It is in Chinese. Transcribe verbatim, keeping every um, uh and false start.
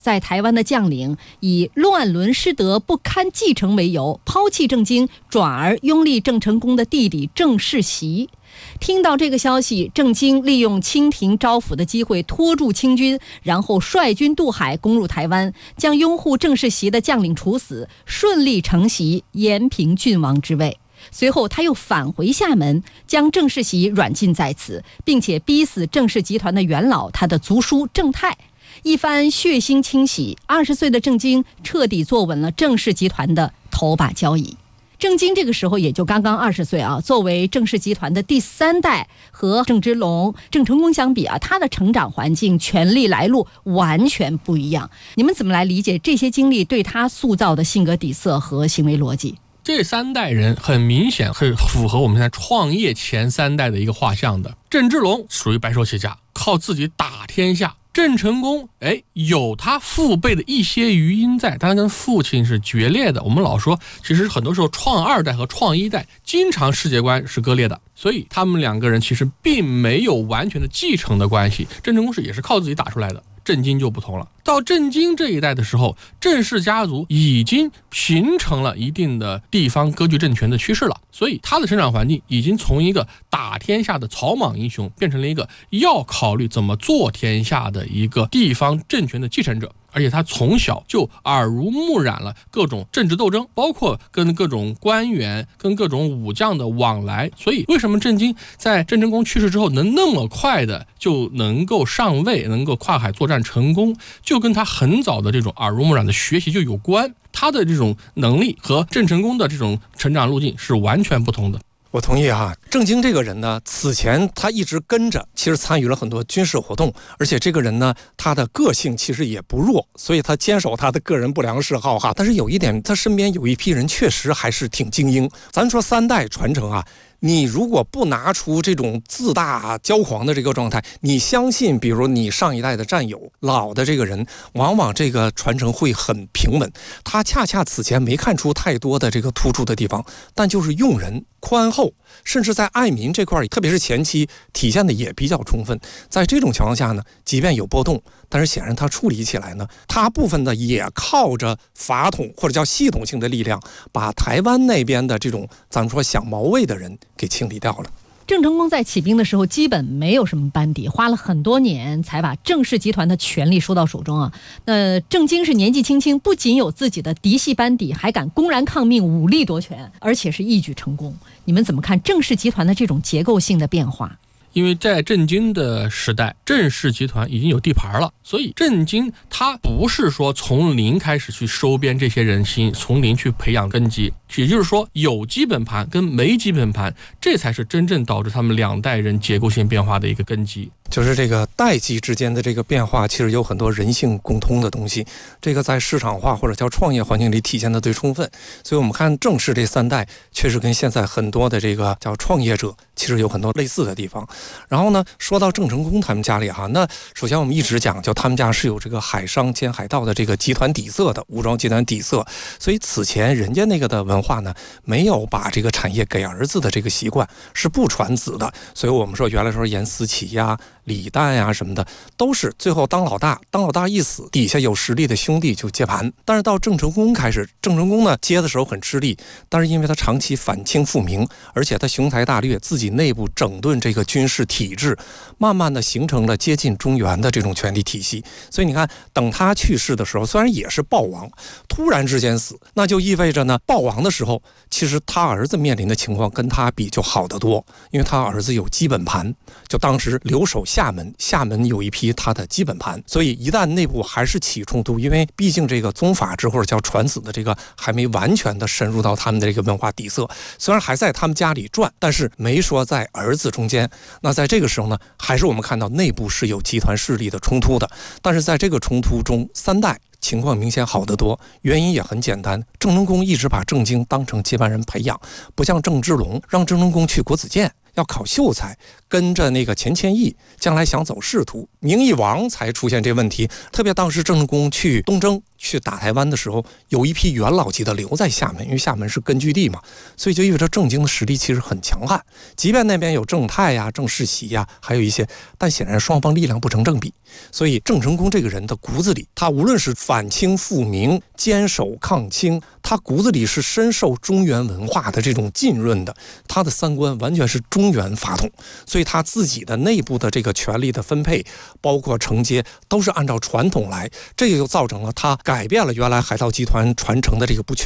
在台湾的将领以乱伦失德不堪继承为由，抛弃郑经，转而拥立郑成功的弟弟郑世袭。听到这个消息，郑经利用清廷招抚的机会拖住清军，然后率军渡海攻入台湾，将拥护郑世袭的将领处死，顺利承袭延平郡王之位。随后他又返回厦门，将郑世袭软禁在此，并且逼死郑氏集团的元老，他的族叔郑泰。一番血腥清洗，二十岁的郑经彻底坐稳了郑氏集团的头把交椅。郑经这个时候也就刚刚二十岁啊，作为郑氏集团的第三代，和郑芝龙、郑成功相比啊，他的成长环境、权力来路完全不一样。你们怎么来理解这些经历对他塑造的性格底色和行为逻辑？ 这三代人很明显很符合我们现在创业前三代的一个画像的。郑芝龙属于白手起家，靠自己打天下。郑成功哎，有他父辈的一些余荫在，他跟父亲是决裂的。我们老说，其实很多时候创二代和创一代经常世界观是割裂的，所以他们两个人其实并没有完全的继承的关系。郑成功是也是靠自己打出来的。郑经就不同了，到郑经这一代的时候，郑氏家族已经形成了一定的地方割据政权的趋势了，所以他的成长环境已经从一个打天下的草莽英雄变成了一个要考虑怎么做天下的一个地方政权的继承者。而且他从小就耳濡目染了各种政治斗争，包括跟各种官员、跟各种武将的往来。所以为什么郑经在郑成功去世之后能那么快的就能够上位，能够跨海作战成功，就跟他很早的这种耳濡目染的学习就有关。他的这种能力和郑成功的这种成长路径是完全不同的。 我同意啊，郑经这个人呢，此前他一直跟着，其实参与了很多军事活动，而且这个人呢，他的个性其实也不弱，所以他坚守他的个人不良嗜好哈。但是有一点，他身边有一批人确实还是挺精英。咱说三代传承啊，你如果不拿出这种自大骄狂的这个状态，你相信比如你上一代的战友老的这个人，往往这个传承会很平稳。他恰恰此前没看出太多的这个突出的地方，但就是用人宽厚，甚至在爱民这块，特别是前期体现的也比较充分。在这种情况下呢，即便有波动，但是显然他处理起来呢，他部分的也靠着法统或者叫系统性的力量，把台湾那边的这种咱们说想毛位的人给清理掉了。 郑成功在起兵的时候基本没有什么班底，花了很多年才把郑氏集团的权力收到手中啊。那郑经是年纪轻轻，不仅有自己的嫡系班底，还敢公然抗命，武力夺权，而且是一举成功。你们怎么看郑氏集团的这种结构性的变化？ 因为在郑经的时代，郑氏集团已经有地盘了，所以郑经他不是说从零开始去收编这些人心，从零去培养根基，也就是说有基本盘跟没基本盘，这才是真正导致他们两代人结构性变化的一个根基。 就是这个代际之间的这个变化，其实有很多人性共通的东西，这个在市场化或者叫创业环境里体现的最充分。所以我们看郑氏这三代确实跟现在很多的这个叫创业者其实有很多类似的地方。然后呢，说到郑成功他们家里哈，那首先我们一直讲，就他们家是有这个海商兼海盗的这个集团底色的，武装集团底色，所以此前人家那个的文化呢，没有把这个产业给儿子的这个习惯，是不传子的。所以我们说原来说严思齐呀、李旦呀什么的，都是最后当老大，当老大一死，底下有实力的兄弟就接盘。但是到郑成功开始，郑成功呢接的时候很吃力，但是因为他长期反清复明，而且他雄才大略，自己内部整顿这个军事体制，慢慢的形成了接近中原的这种权力体系。所以你看，等他去世的时候，虽然也是暴亡，突然之间死，那就意味着呢，暴亡的时候，其实他儿子面临的情况跟他比就好得多，因为他儿子有基本盘，就当时留守厦门，厦门有一批他的基本盘，所以一旦内部还是起冲突，因为毕竟这个宗法制或者叫传子的这个还没完全的深入到他们的这个文化底色，虽然还在他们家里转，但是没说在儿子中间。那在这个时候呢，还是我们看到内部是有集团势力的冲突的，但是在这个冲突中，三代情况明显好得多，原因也很简单，郑成功一直把郑经当成接班人培养，不像郑芝龙让郑成功去国子监， 要考秀才，跟着那个钱谦益，将来想走仕途，名义王才出现这问题。特别当时郑成功去东征去打台湾的时候，有一批元老级的留在厦门，因为厦门是根据地嘛，所以就意味着郑经的实力其实很强悍。即便那边有郑泰呀、郑世袭呀，还有一些，但显然双方力量不成正比。所以郑成功这个人的骨子里，他无论是反清复明、坚守抗清，他骨子里是深受中原文化的这种浸润的，他的三观完全是中原法统，所以他自己的内部的这个权力的分配，包括承接，都是按照传统来，这也就造成了他改变了原来海盗集团传承的这个不确